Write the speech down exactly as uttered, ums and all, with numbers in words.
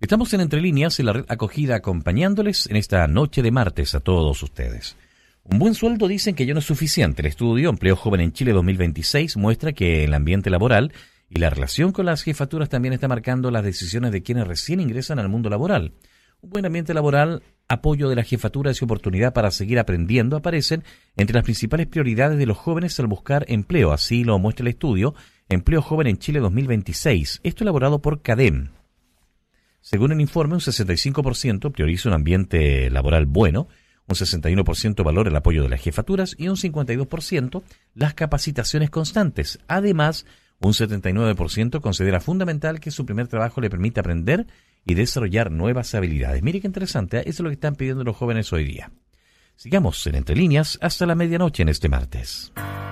Estamos en Entre Líneas, en la red acogida, acompañándoles en esta noche de martes a todos ustedes. Un buen sueldo dicen que ya no es suficiente. El estudio Empleo Joven en Chile dos mil veintiséis muestra que el ambiente laboral y la relación con las jefaturas también está marcando las decisiones de quienes recién ingresan al mundo laboral. Un buen ambiente laboral, apoyo de las jefaturas y oportunidad para seguir aprendiendo aparecen entre las principales prioridades de los jóvenes al buscar empleo. Así lo muestra el estudio Empleo Joven en Chile dos mil veintiséis. Esto elaborado por CADEM. Según el informe, un sesenta y cinco por ciento prioriza un ambiente laboral bueno, un sesenta y uno por ciento valora el apoyo de las jefaturas y un cincuenta y dos por ciento las capacitaciones constantes. Además, un setenta y nueve por ciento considera fundamental que su primer trabajo le permita aprender y desarrollar nuevas habilidades. Mire qué interesante, ¿eh? Eso es lo que están pidiendo los jóvenes hoy día. Sigamos en Entre Líneas hasta la medianoche en este martes.